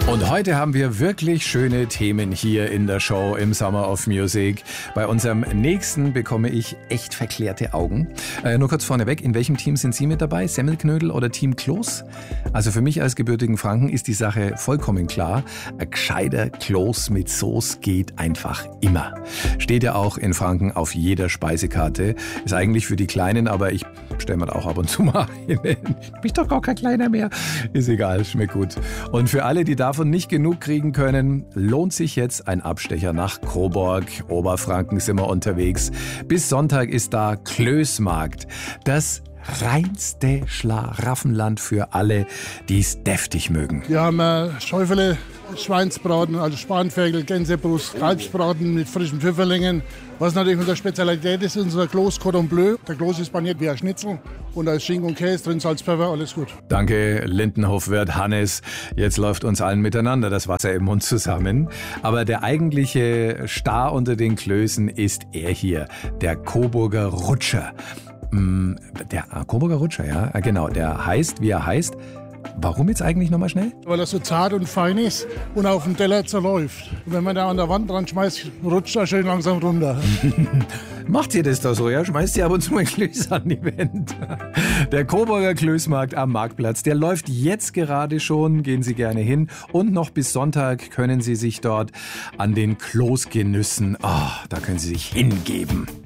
Und heute haben wir wirklich schöne Themen hier in der Show im Summer of Music. Bei unserem nächsten bekomme ich echt verklärte Augen. Nur kurz vorneweg, in welchem Team sind Sie mit dabei? Semmelknödel oder Team Kloß? Also für mich als gebürtigen Franken ist die Sache vollkommen klar. Ein gescheiter Kloß mit Soße geht einfach immer. Steht ja auch in Franken auf jeder Speisekarte. Ist eigentlich für die Kleinen, aber ich stelle mir da auch ab und zu mal hin. Ich bin doch gar kein Kleiner mehr. Ist egal, schmeckt gut. Und für alle, die davon nicht genug kriegen können, lohnt sich jetzt ein Abstecher nach Coburg. Oberfranken sind wir unterwegs. Bis Sonntag ist da Klößmarkt. Das reinste Schlaraffenland für alle, die es deftig mögen. Wir haben Schäufele, Schweinsbraten, also Spanferkel, Gänsebrust, Kalbsbraten mit frischen Pfifferlingen. Was natürlich unsere Spezialität ist, unser Kloß Cordon Bleu. Der Kloß ist paniert wie ein Schnitzel und da ist Schinken und Käse drin, Salz, Pfeffer, alles gut. Danke, Lindenhofwirt Hannes. Jetzt läuft uns allen miteinander das Wasser im Mund zusammen. Aber der eigentliche Star unter den Klößen ist er hier, der Coburger Rutscher. Der Coburger Rutscher, ja, genau. Der heißt, wie er heißt. Warum jetzt eigentlich nochmal schnell? Weil er so zart und fein ist und auf dem Teller zerläuft. Und wenn man da an der Wand dran schmeißt, rutscht er schön langsam runter. Macht ihr das da so, ja? Schmeißt ihr ab und zu mal Klöße an die Wand. Der Coburger Klößmarkt am Marktplatz, der läuft jetzt gerade schon. Gehen Sie gerne hin. Und noch bis Sonntag können Sie sich dort an den Kloßgenüssen, da können Sie sich hingeben.